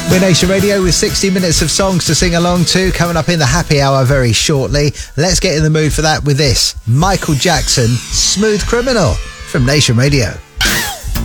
We're Nation Radio with 60 minutes of songs to sing along to, coming up in the happy hour very shortly. Let's get in the mood for that with this. Michael Jackson, Smooth Criminal, from Nation Radio.